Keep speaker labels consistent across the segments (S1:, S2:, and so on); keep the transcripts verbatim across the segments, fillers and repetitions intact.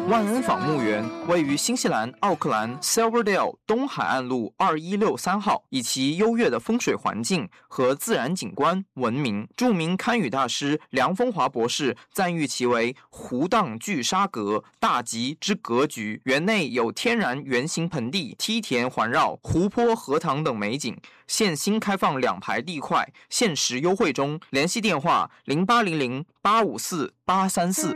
S1: 万恩坊墓园位于新西兰奥克兰 Silverdale 东海岸路二一六三号，以其优越的风水环境和自然景观闻名。著名堪舆大师梁风华博士赞誉其为湖荡聚沙阁，大吉之格局。园内有天然圆形盆地、梯田环绕、湖泊、荷塘等美景。现新开放两排地块，限时优惠中。联系电话零八零零八五四八三四。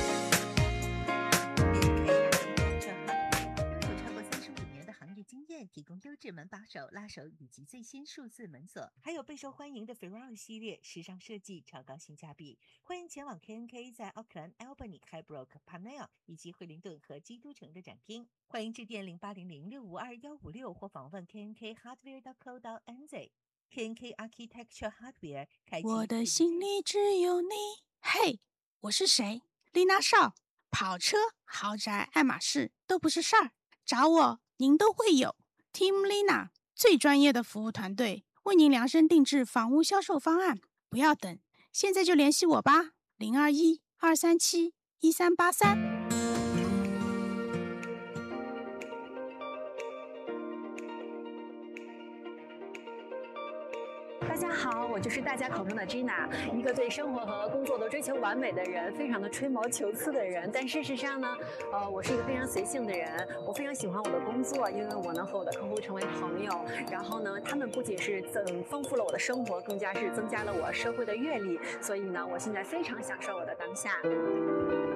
S2: 提供优质门把手、拉手以及最新数字门锁，还有备受欢迎的 Ferrari 系列，时尚设计，超高性价比。欢迎前往 K N K 在奥克兰、Albany、Highbrook、Parnell 以及惠灵顿和基督城的展厅。欢迎致电零八零零六五二幺五六或访问 K N K Hardware dot co dot N Z。K N K Architecture Hardware 开启。
S3: 我的心里只有你。嘿，我是谁？丽娜少。跑车、豪宅、爱马仕都不是事儿，找我您都会有。Team Lina 最专业的服务团队，为您量身定制房屋销售方案，不要等，现在就联系我吧，零二一二三七一三八三。
S4: 大家好，我就是大家口中的 Gina， 一个对生活和工作都追求完美的人，非常的吹毛求疵的人。但事实上呢，呃，我是一个非常随性的人，我非常喜欢我的工作，因为我能和我的客户成为朋友。然后呢，他们不仅是增丰富了我的生活，更加是增加了我社会的阅历。所以呢，我现在非常享受我的当下。